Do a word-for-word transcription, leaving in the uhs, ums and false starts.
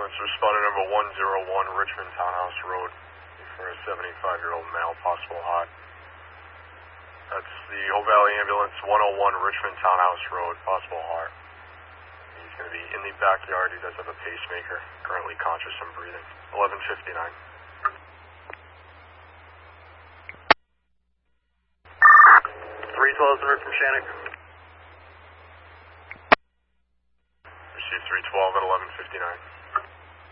ambulance responding number one zero one Richmond Townhouse Road for a seventy-five-year-old male, possible hot. That's the Hope Valley Ambulance one oh one Richmond Townhouse Road, possible heart. He's going to be in the backyard. He does have a pacemaker, currently conscious and breathing. eleven fifty-nine. three twelve is from Shannon. Receive three twelve at eleven fifty-nine.